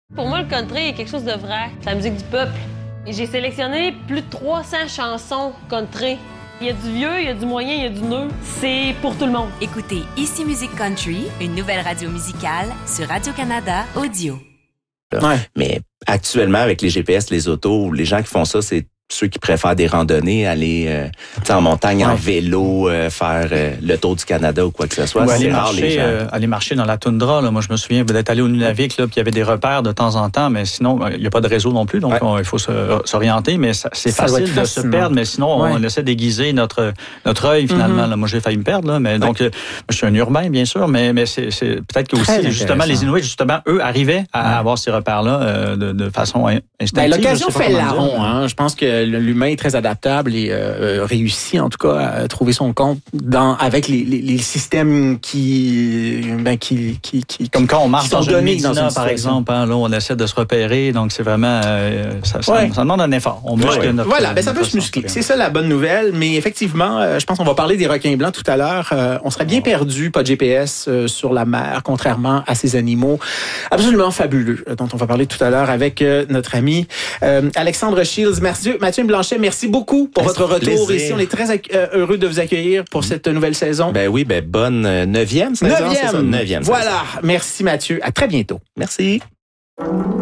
Pour moi, le country est quelque chose de vrai. C'est la musique du peuple. Et j'ai sélectionné plus de 300 chansons country. Il y a du vieux, il y a du moyen, il y a du neuf. C'est pour tout le monde. Écoutez Ici Musique Country, une nouvelle radio musicale sur Radio-Canada Audio. Ouais. Mais actuellement, avec les GPS, les autos, les gens qui font ça, c'est ceux qui préfèrent des randonnées, aller en montagne, en vélo, faire le tour du Canada ou quoi que ce soit. Ouais, c'est rare, les gens. aller marcher dans la toundra. Là. Moi, je me souviens d'être allé au Nunavik, là, puis il y avait des repères de temps en temps, mais sinon, il n'y a pas de réseau non plus, donc il faut s'orienter, mais c'est facile de se perdre, mais sinon, on essaie d'aiguiser notre œil, finalement. Là. Moi, j'ai failli me perdre, là, mais donc, je suis un urbain, bien sûr, mais c'est peut-être que aussi, justement, les Inuits, justement, eux, arrivaient à avoir ces repères-là de façon instinctive. L'occasion fait le larron, hein. Je pense que l'humain est très adaptable et réussit en tout cas à trouver son compte avec les systèmes qui comme quand on marche dans une médina, dans par exemple, hein, là on essaie de se repérer, donc c'est vraiment ça demande un effort. On muscle notre ça peut se muscler. C'est ça la bonne nouvelle, mais effectivement, je pense qu'on va parler des requins blancs tout à l'heure. On serait bien perdu, pas de GPS sur la mer, contrairement à ces animaux absolument fabuleux dont on va parler tout à l'heure avec notre ami Alexandre Shields. Mathieu Blanchet, merci beaucoup pour votre retour ici. On est très heureux de vous accueillir pour cette nouvelle saison. Ben oui, bonne 9e saison. 9e. Voilà. Merci Mathieu. À très bientôt. Merci.